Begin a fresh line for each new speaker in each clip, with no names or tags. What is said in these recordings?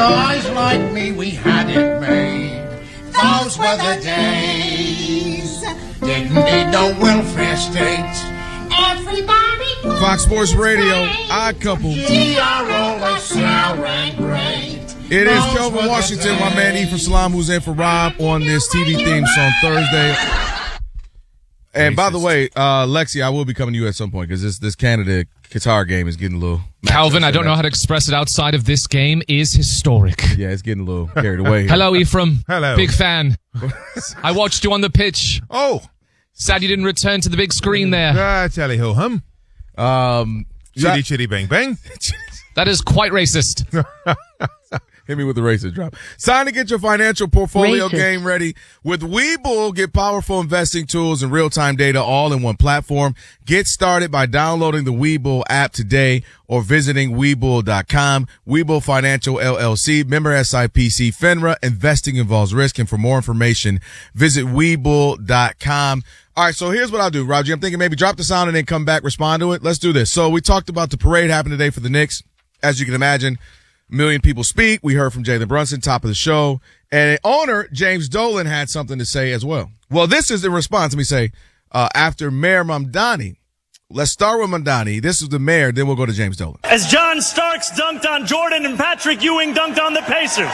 guys like me, we had it made. Those were the days. Didn't need no welfare state. Everybody
Fox Sports Radio, Odd Couple.
DRO sour and great.
It is Kelvin Washington, my man Ephraim Salam, who's in for Rob on this TV theme song Thursday. And by the way, Lexi, I will be coming to you at some point because this Canada Qatar game is getting a little.
Calvin, I don't know how to express it outside of this game, is historic.
Yeah, it's getting a little carried away.
Hello, Ephraim.
Hello.
Big fan. I watched you on the pitch.
Oh.
Sad you didn't return to the big screen there.
Tally ho hum. Chitty chitty bang bang.
That is quite racist.
Hit me with the racist drop. It's time to get your financial portfolio game ready. With Webull, get powerful investing tools and real-time data all in one platform. Get started by downloading the Webull app today or visiting Webull.com. Webull Financial LLC, member SIPC, FINRA. Investing involves risk, and for more information, visit Webull.com. All right, so here's what I'll do, Roger. I'm thinking maybe drop the sound and then come back, respond to it. Let's do this. So we talked about the parade happening today for the Knicks. As you can imagine, a million people speak. We heard from Jalen Brunson, top of the show. And owner James Dolan had something to say as well. Well, this is in response, let me say, after Mayor Mamdani. Let's start with Mamdani. This is the mayor, then we'll go to James Dolan.
As John Starks dunked on Jordan and Patrick Ewing dunked on the Pacers.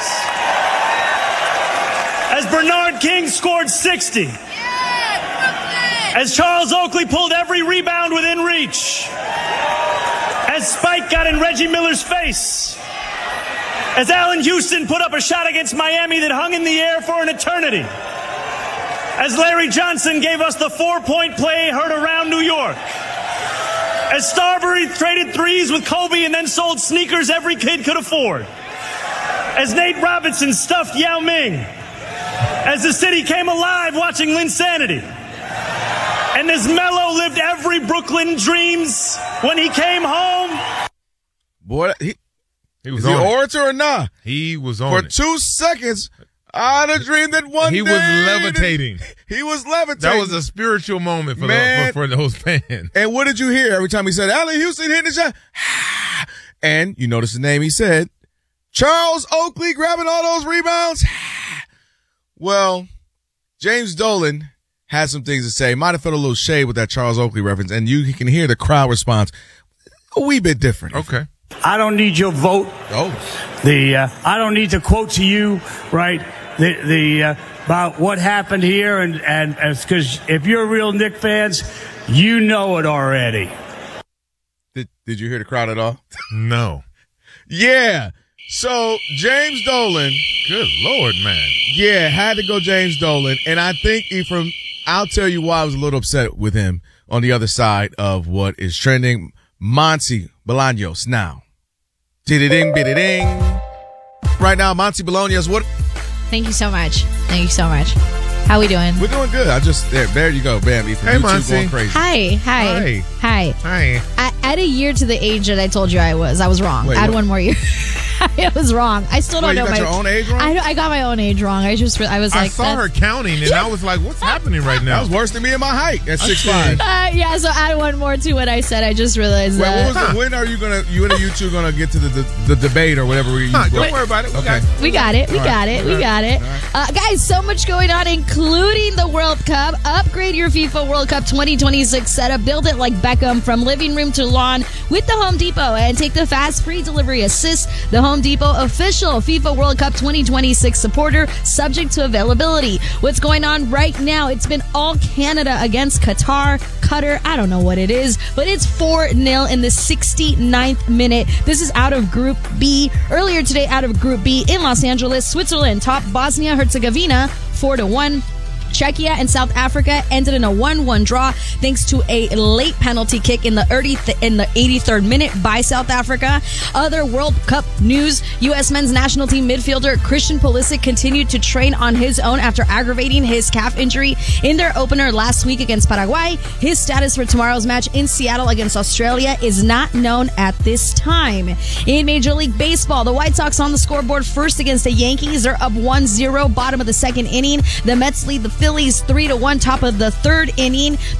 As Bernard King scored 60. As Charles Oakley pulled every rebound within reach. As Spike got in Reggie Miller's face. As Allen Houston put up a shot against Miami that hung in the air for an eternity. As Larry Johnson gave us the 4-point play heard around New York. As Starbury traded threes with Kobe and then sold sneakers every kid could afford. As Nate Robinson stuffed Yao Ming. As the city came alive watching Linsanity. And as Melo lived every Brooklyn dreams when he came home.
Boy,
He was
is he
on
an
it.
orator or not?
He was on
For
it.
2 seconds, I had a dream that one
He
day.
was levitating.
He was levitating.
That was a spiritual moment for those fans.
And what did you hear every time he said, Allen Houston hitting the shot? And you notice the name he said, Charles Oakley grabbing all those rebounds? Well, James Dolan had some things to say. Might have felt a little shade with that Charles Oakley reference, and you can hear the crowd response a wee bit different.
Okay.
I don't need your vote.
Oh.
I don't need to quote to you, right? About what happened here, and because if you're real Knick fans, you know it already.
Did you hear the crowd at all?
No.
Yeah. So James Dolan.
Good Lord, man.
Yeah, had to go James Dolan. And I think Ephraim, I'll tell you why I was a little upset with him on the other side of what is trending. Monty Bolaños now. Ding, biddy-ding. Right now, Monty Bolaños, what?
Thank you so much. Thank you so much. How we doing?
We're doing good. There you go. Bam, Ephraim.
Hey,
YouTube
Monty.
going crazy.
Hi.
Hi.
I add a year to the age that I told you I was. I was wrong.
Wait,
add
what?
one more year. I was wrong. I still don't
Wait,
know
you got
my
your own age wrong?
I got my own age wrong. I was like,
I saw her counting, and I was like, what's happening right
That
now?
was worse than me and my height at 6'5".
yeah, so add one more to what I said. I just realized that.
When are you and you two gonna get to the debate or whatever we
Don't worry about it.
Okay.
We got it. Guys, so much going on, including the World Cup. Upgrade your FIFA World Cup 2026 setup. Build it like Beckham from living room to lawn with the Home Depot and take the fast free delivery assist. The Home Depot official FIFA World Cup 2026 supporter, subject to availability. What's going on right now? It's been all Canada against Qatar. I don't know what it is, but it's 4-0 in the 69th minute. This is out of Group B. Earlier today, out of Group B in Los Angeles, Switzerland topped Bosnia-Herzegovina 4-1. Czechia and South Africa ended in a 1-1 draw thanks to a late penalty kick in the 83rd minute by South Africa. Other World Cup news, U.S. men's national team midfielder Christian Pulisic continued to train on his own after aggravating his calf injury in their opener last week against Paraguay. His status for tomorrow's match in Seattle against Australia is not known at this time. In Major League Baseball, the White Sox on the scoreboard first against the Yankees. They're up 1-0, bottom of the second inning. The Mets lead the Phillies 3-1, top of the third inning.